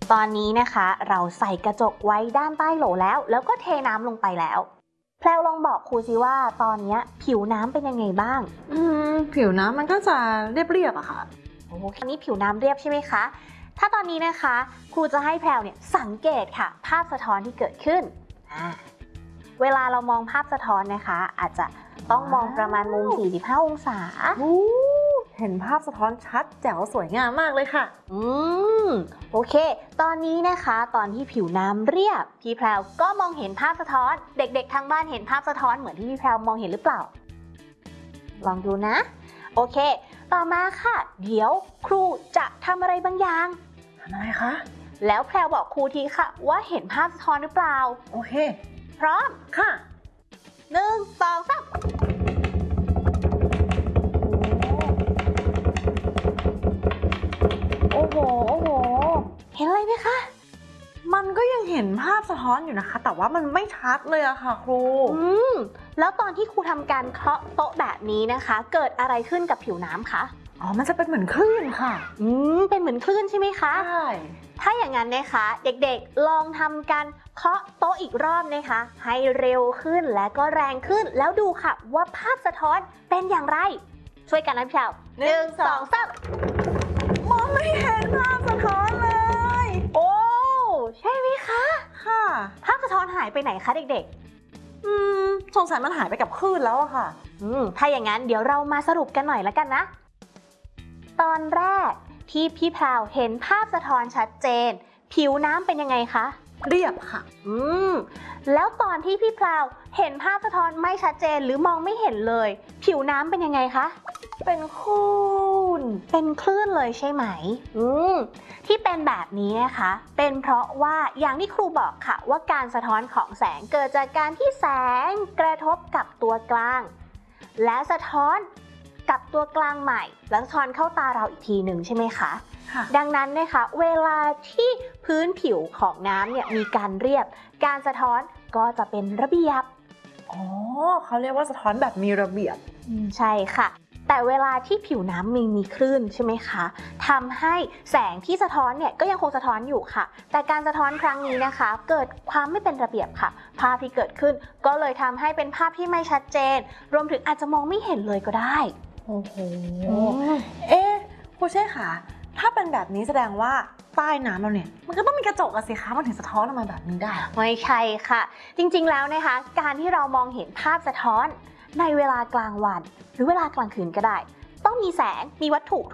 ตอนนี้นะคะเราใส่กระจกไว้ด้านใต้โหลแล้วก็เทน้ำลงไปแล้วแพรวลองบอกครูสิว่าตอนนี้ผิวน้ำเป็นยังไงบ้างผิวน้ำมันก็จะเรียบๆอะค่ะโอ้ตอนนี้ผิวน้ำเรียบใช่ไหมคะถ้าตอนนี้นะคะครูจะให้แพรวเนี่ยสังเกตค่ะภาพสะท้อนที่เกิดขึ้นเวลาเรามองภาพสะท้อนนะคะอาจจะต้องมองประมาณมุม45องศาเห็นภาพสะท้อนชัดแจ๋วสวยงามมากเลยค่ะโอเคตอนนี้นะคะตอนที่ผิวน้ำเรียบพี่แพรวก็มองเห็นภาพสะท้อนเด็กๆทางบ้านเห็นภาพสะท้อนเหมือนที่พี่แพรวมองเห็นหรือเปล่าลองดูนะโอเคต่อมาค่ะเดี๋ยวครูจะทำอะไรบางอย่างทำอะไรคะแล้วแพรวบอกครูทีค่ะว่าเห็นภาพสะท้อนหรือเปล่าโอเคพร้อมค่ะ 1 2 3 โอ้โหเห็นอะไรไหมคะมันก็ยังเห็นภาพสะท้อนอยู่นะคะแต่ว่ามันไม่ชัดเลยอะค่ะครูแล้วตอนที่ครูทำการเคาะโต๊ะแบบนี้นะคะเกิดอะไรขึ้นกับผิวน้ำคะมันจะเป็นเหมือนคลื่นค่ะเป็นเหมือนคลื่นใช่ไหมคะใช่ถ้าอย่างนั้นนะคะเด็กๆลองทำการเคาะโต๊ะอีกรอบนะคะให้เร็วขึ้นและก็แรงขึ้นแล้วดูค่ะว่าภาพสะท้อนเป็นอย่างไรช่วยกันนะพี่แพรว1 2 3 มองไม่เห็นภาพสะท้อนเลยโอ้ใช่ไหมคะค่ะภาพสะท้อนหายไปไหนคะเด็กๆสงสัยมันหายไปกับคลื่นแล้วอะค่ะถ้าอย่างนั้นเดี๋ยวเรามาสรุปกันหน่อยละกันนะตอนแรกที่พี่แพรวเห็นภาพสะท้อนชัดเจนผิวน้ำเป็นยังไงคะเรียบค่ะแล้วตอนที่พี่แพรวเห็นภาพสะท้อนไม่ชัดเจนหรือมองไม่เห็นเลยผิวน้ำเป็นยังไงคะเป็นคลื่นเลยใช่ไหมที่เป็นแบบนี้นะคะเป็นเพราะว่าอย่างที่ครูบอกค่ะว่าการสะท้อนของแสงเกิดจากการที่แสงกระทบกับตัวกลางและสะท้อนกับตัวกลางใหม่แล้วสะท้อนเข้าตาเราอีกทีหนึ่งใช่ไหมคะดังนั้นนะคะเวลาที่พื้นผิวของน้ำเนี่ยมีการเรียบการสะท้อนก็จะเป็นระเบียบเขาเรียกว่าสะท้อนแบบมีระเบียบใช่ค่ะแต่เวลาที่ผิวน้ำมีคลื่นใช่ไหมคะทำให้แสงที่สะท้อนเนี่ยก็ยังคงสะท้อนอยู่ค่ะแต่การสะท้อนครั้งนี้นะคะเกิดความไม่เป็นระเบียบค่ะภาพที่เกิดขึ้นก็เลยทำให้เป็นภาพที่ไม่ชัดเจนรวมถึงอาจจะมองไม่เห็นเลยก็ได้โอ้โหครูเช่ค่ะถ้าเป็นแบบนี้แสดงว่าใต้น้ำเราเนี่ยมันก็ต้องมีกระจกอะสิคะมันถึงสะท้อนออกมาแบบนี้ได้ไม่ใช่ค่ะจริงๆแล้วนะคะการที่เรามองเห็นภาพสะท้อนในเวลากลางวันหรือเวลากลางคืนก็ได้ต้องมีแสงมีวัตถุ